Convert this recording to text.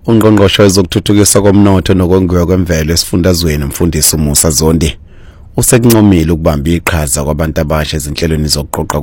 Ungqongqoshe wezokuthuthukiswa komnotho nokongiwa kwemvelo esifundazweni umfundisi uMusa Zondi usekuncomile ukubamba iqhaza kwabantu abasha ezinhlelweni zokuqoqa